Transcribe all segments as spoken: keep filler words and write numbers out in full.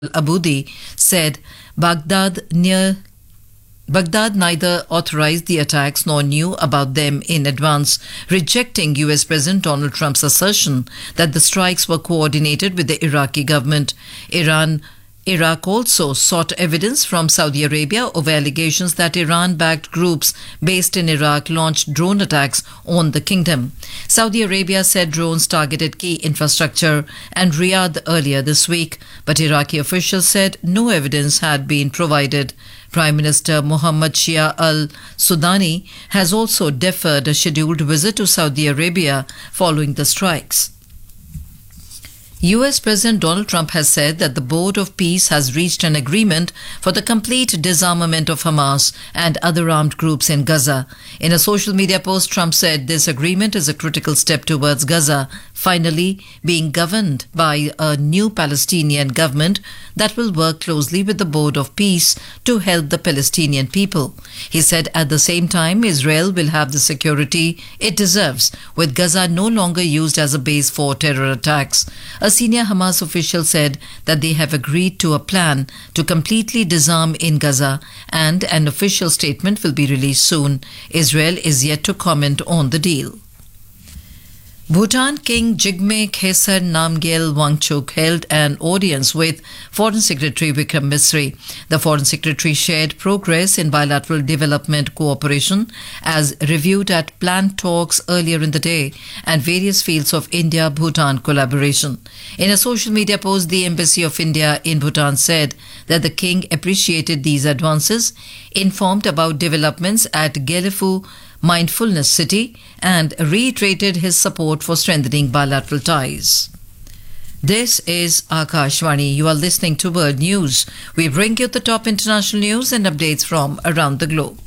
Aboudi said Baghdad near Baghdad neither authorized the attacks nor knew about them in advance, rejecting U S President Donald Trump's assertion that the strikes were coordinated with the Iraqi government. Iran Iraq also sought evidence from Saudi Arabia over allegations that Iran-backed groups based in Iraq launched drone attacks on the kingdom. Saudi Arabia said drones targeted key infrastructure and Riyadh earlier this week, but Iraqi officials said no evidence had been provided. Prime Minister Mohammed Shia al-Sudani has also deferred a scheduled visit to Saudi Arabia following the strikes. U S President Donald Trump has said that the Board of Peace has reached an agreement for the complete disarmament of Hamas and other armed groups in Gaza. In a social media post, Trump said this agreement is a critical step towards Gaza finally being governed by a new Palestinian government that will work closely with the Board of Peace to help the Palestinian people. He said at the same time, Israel will have the security it deserves, with Gaza no longer used as a base for terror attacks. A senior Hamas official said that they have agreed to a plan to completely disarm in Gaza, and an official statement will be released soon. Israel is yet to comment on the deal. Bhutan King Jigme Khesar Namgyel Wangchuk held an audience with Foreign Secretary Vikram Misri. The Foreign Secretary shared progress in bilateral development cooperation as reviewed at planned talks earlier in the day and various fields of India-Bhutan collaboration. In a social media post, the Embassy of India in Bhutan said that the King appreciated these advances, informed about developments at Gelefu Mindfulness City, and reiterated his support for strengthening bilateral ties. This is Akashvani. You are listening to World News. We bring you the top international news and updates from around the globe.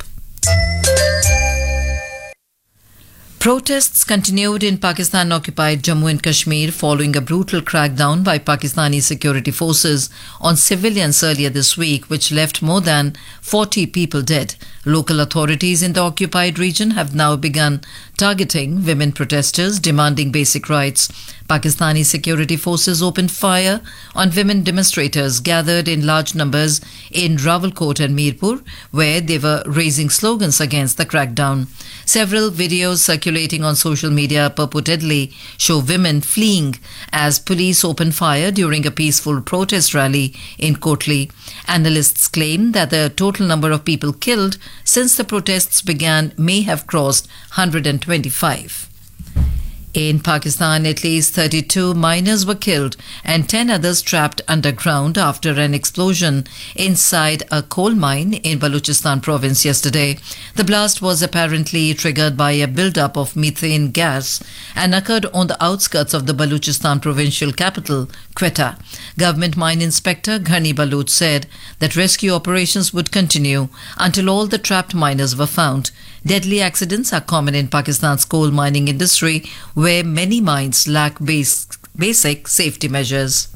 Protests continued in Pakistan-occupied Jammu and Kashmir following a brutal crackdown by Pakistani security forces on civilians earlier this week, which left more than forty people dead. Local authorities in the occupied region have now begun targeting women protesters demanding basic rights. Pakistani security forces opened fire on women demonstrators gathered in large numbers in Rawalkot and Mirpur, where they were raising slogans against the crackdown. Several videos circulating on social media purportedly show women fleeing as police opened fire during a peaceful protest rally in Kotli. Analysts claim that the total number of people killed since the protests began may have crossed one hundred twenty-five. In Pakistan, at least thirty-two miners were killed and ten others trapped underground after an explosion inside a coal mine in Balochistan province yesterday. The blast was apparently triggered by a buildup of methane gas and occurred on the outskirts of the Balochistan provincial capital, Quetta. Government mine inspector Ghani Baloch said that rescue operations would continue until all the trapped miners were found. Deadly accidents are common in Pakistan's coal mining industry, where many mines lack base, basic safety measures.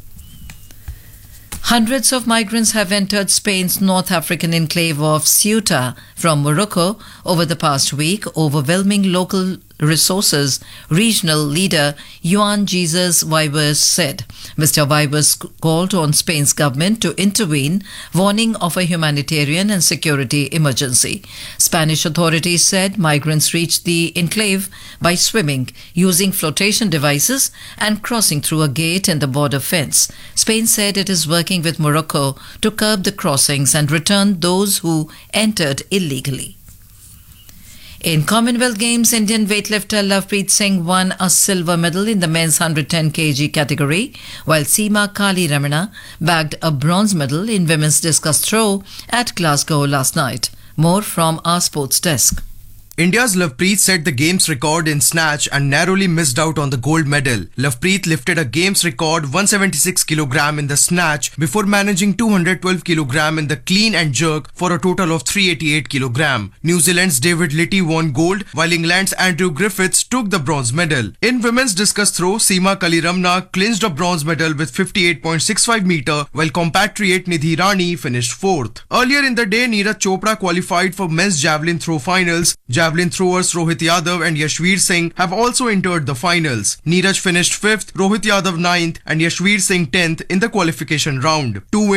Hundreds of migrants have entered Spain's North African enclave of Ceuta from Morocco over the past week, overwhelming local resources, regional leader Juan Jesus Vivas said. Mister Vivas called on Spain's government to intervene, warning of a humanitarian and security emergency. Spanish authorities said migrants reached the enclave by swimming, using flotation devices, and crossing through a gate in the border fence. Spain said it is working with Morocco to curb the crossings and return those who entered illegally. In Commonwealth Games, Indian weightlifter Lovepreet Singh won a silver medal in the men's one hundred ten kilograms category, while Seema Kali Ramana bagged a bronze medal in women's discus throw at Glasgow last night. More from our sports desk. India's Lovepreet set the games record in snatch and narrowly missed out on the gold medal. Lovepreet lifted a games record one hundred seventy-six kilograms in the snatch before managing two hundred twelve kilograms in the clean and jerk for a total of three hundred eighty-eight kilograms. New Zealand's David Litty won gold, while England's Andrew Griffiths took the bronze medal. In women's discus throw, Seema Kaliramna clinched a bronze medal with fifty-eight point six five meters, while compatriot Nidhi Rani finished fourth. Earlier in the day, Neeraj Chopra qualified for men's javelin throw finals. Javelin throwers Rohit Yadav and Yashveer Singh have also entered the finals. Neeraj finished fifth, Rohit Yadav ninth and Yashveer Singh tenth in the qualification round. Two